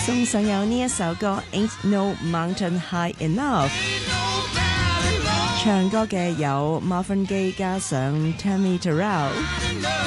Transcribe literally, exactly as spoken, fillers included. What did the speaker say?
送上有呢一首歌 Ain't No Mountain High Enough， 唱歌嘅有 Marvin Gaye 加上 Tammy Terrell。